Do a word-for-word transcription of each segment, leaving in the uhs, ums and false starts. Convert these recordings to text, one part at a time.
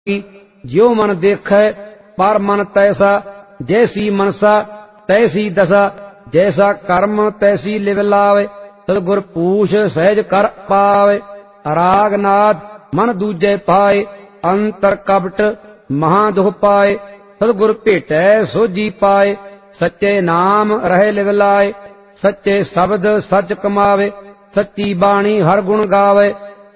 ज्यो मन देखै पर मन तैसा, जैसी मनसा तैसी दशा, जैसा कर्म तैसी लिव लावे, सतगुर पूछ सहज कर पावे। रागनाद मन दूजे पाए, अंतर कपट महा दुख पाए, सतगुर भेटै सोझी पाए, सच्चे नाम रहे लिव लाए, सच्चे शब्द सच कमावे, सच्ची बाणी हर गुण गावे,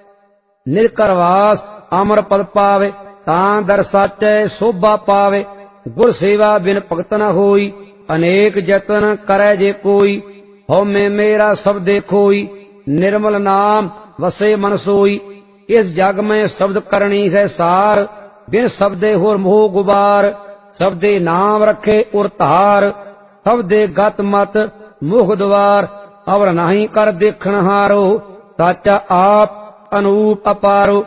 निरकरवास अमर पद पावे, तां दर साचै शोभा पावे, गुर सेवा बिन भगत न होई, अनेक जतन करै जे कोई, हौमे मेरा सब देखोई, निर्मल नाम वसे मन सोई, इस जग में शब्द करनी है सार, बिन शब्दे होर मोह गुबार, शब्दे नाम रखे उर धार, शब्दे गत मत मुख द्वार, अवर नहीं कर देखण हारो, साचा आप अनूप अपारो।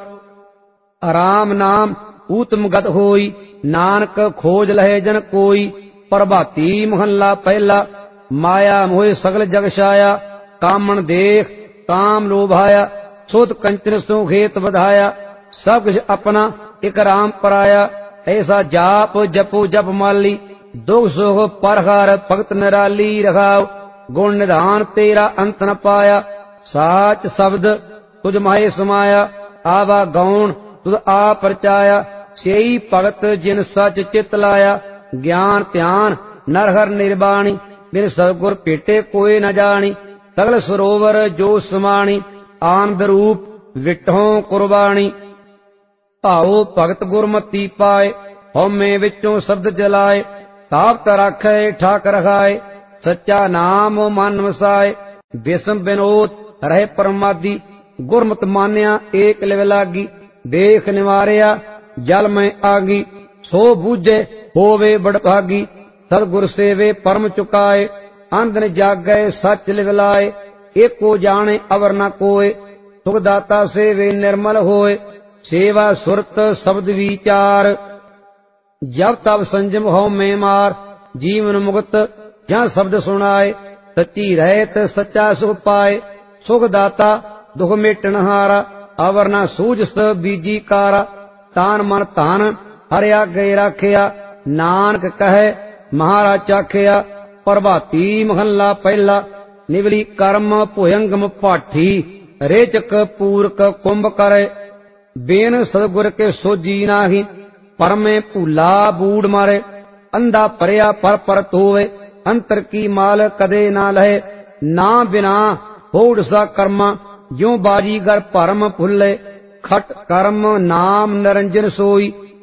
राम नाम ऊतम गत होई, नानक खोज लहे जन कोई, प्रभाती महला पहला, माया मोह सगल जग छाया, कामन देख काम लोभाया, सोत कंचन सो खेत बधाया, सब कुछ अपना एक राम पराया, ऐसा जाप जपो जप माली, दुख सुख परहार भगत निराली रखाओ, गुण निधान तेरा अंत न पाया, साच शब्द तुझ माहे समाया, आवा गौण तुझ आ परचाया, सेई भगत जिन सच चित लाया, ज्ञान ध्यान नरहर निर्वाणी, बिन सतगुर भेटे कोई न जानी, सगल सरोवर जो समाणी, आनंद रूप विठों कुर्बानी। भाओ भगत गुरमति पाए, हौमे विचों शब्द जलाए, ताप राखै ठाक रखाए, सच्चा नाम मन वसाए, विषम विनोद रहे परमादी, गुरमत मान्या एक लिव लागी, देख निवारिया जल में आगी, सो बूझे होवे बड़भागी, सतगुर सेवे परम चुकाए, अंधन जागै सच लिव लाए, एको जाने अवर न कोय, सुखदाता सेवे निर्मल होय, सेवा सुरत शब्द विचार, जब तब संजम हो में मार, जीवन मुक्त जहाँ शब्द सुनाए, सच्ची रहत सच्चा सुख पाए, सुखदाता दुख मेटन हारा, अवर न सूझ बीजी कारा, तान मन तान हरिया गए राखिया, नानक कहे महाराज चाखिया, प्रभाती महला पहला, निवली कर्म भुयंगम पाठी, रेचक पूरक कुंभ करे, बेन सतगुर के सोजी नाही, परमे भूला बूढ़ मारे, अंधा परया पर परत होवे, अंतर की माल कदे ना लहे, ना बिना होड़ सा कर्मा, ज्यों बाजीगर परम फुल्ले, खट कर्म नाम निरंजन सोई,